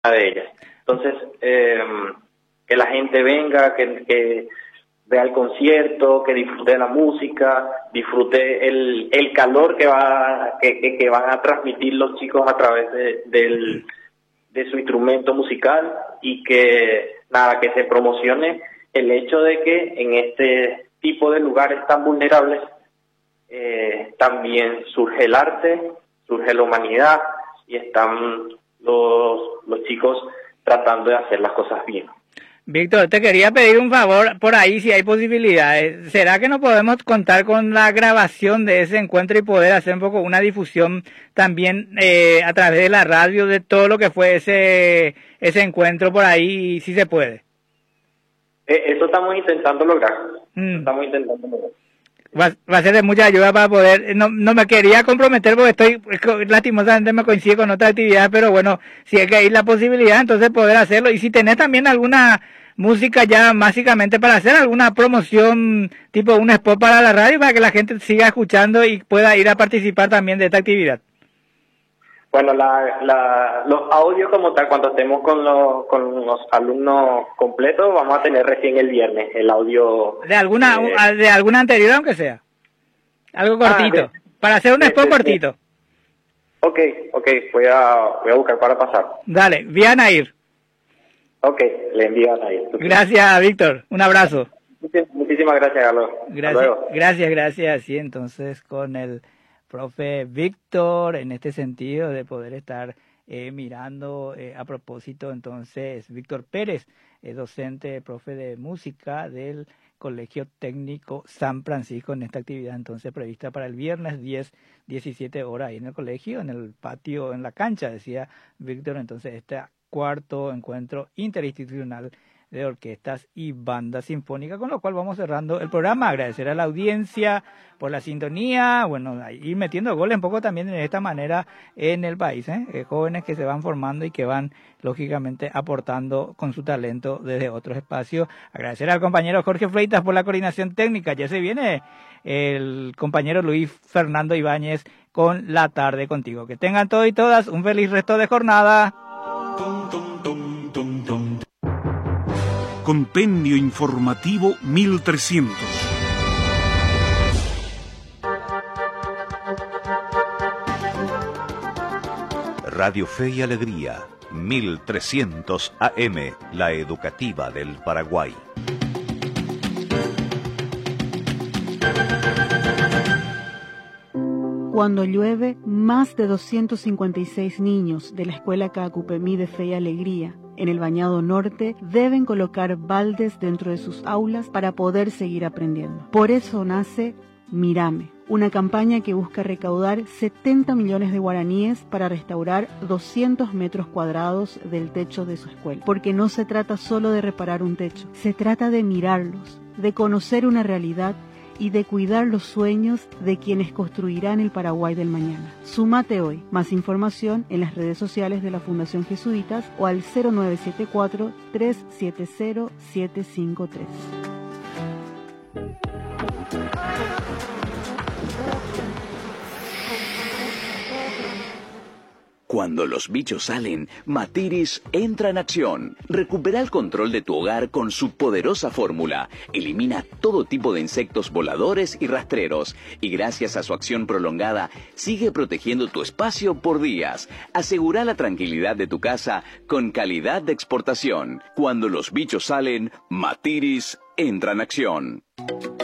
de ellas. Entonces, que la gente venga, que vea el concierto, que disfrute de la música, disfrute el calor que van a transmitir los chicos a través de su instrumento musical, y que se promocione el hecho de que en este tipo de lugares tan vulnerables también surge el arte, surge la humanidad, y están los chicos tratando de hacer las cosas bien. Víctor, te quería pedir un favor por ahí, si hay posibilidades. ¿Será que no podemos contar con la grabación de ese encuentro y poder hacer un poco una difusión también a través de la radio de todo lo que fue ese encuentro por ahí, si se puede? Eso estamos intentando lograr. Va a ser de mucha ayuda para poder, no me quería comprometer porque lastimosamente me coincide con otra actividad, pero bueno, si es que hay la posibilidad, entonces poder hacerlo. Y si tenés también alguna música ya básicamente para hacer alguna promoción, tipo un spot para la radio, para que la gente siga escuchando y pueda ir a participar también de esta actividad. Bueno, los audios como tal, cuando estemos con los alumnos completos, vamos a tener recién el viernes el audio. De alguna anterior, aunque sea. Algo cortito. Para hacer un spot cortito. Ok, voy a buscar para pasar. Dale, vía Nair. Ok, le envío a Nair. Gracias, Víctor. Un abrazo. Muchísimas gracias, Carlos. Gracias. Sí, entonces con el profe Víctor, en este sentido de poder estar mirando a propósito, entonces Víctor Pérez, docente, profe de música del Colegio Técnico San Francisco, en esta actividad entonces prevista para el viernes 17 horas ahí en el colegio, en el patio, en la cancha, decía Víctor. Entonces este cuarto encuentro interinstitucional de orquestas y bandas sinfónicas, con lo cual vamos cerrando el programa. Agradecer a la audiencia por la sintonía, bueno, ir metiendo goles un poco también de esta manera en el país, jóvenes que se van formando y que van lógicamente aportando con su talento desde otros espacios. Agradecer al compañero Jorge Freitas por la coordinación técnica. Ya se viene el compañero Luis Fernando Ibáñez con La Tarde Contigo. Que tengan todos y todas un feliz resto de jornada. Compendio Informativo 1300. Radio Fe y Alegría, 1300 AM, la educativa del Paraguay. Cuando llueve, más de 256 niños de la Escuela Cacupemí de Fe y Alegría en el Bañado Norte deben colocar baldes dentro de sus aulas para poder seguir aprendiendo. Por eso nace Mírame, una campaña que busca recaudar 70 millones de guaraníes para restaurar 200 metros cuadrados del techo de su escuela. Porque no se trata solo de reparar un techo, se trata de mirarlos, de conocer una realidad y de cuidar los sueños de quienes construirán el Paraguay del mañana. Súmate hoy. Más información en las redes sociales de la Fundación Jesuitas o al 0974-370-753. Cuando los bichos salen, Matiris entra en acción. Recupera el control de tu hogar con su poderosa fórmula. Elimina todo tipo de insectos voladores y rastreros. Y gracias a su acción prolongada, sigue protegiendo tu espacio por días. Asegura la tranquilidad de tu casa con calidad de exportación. Cuando los bichos salen, Matiris entra en acción.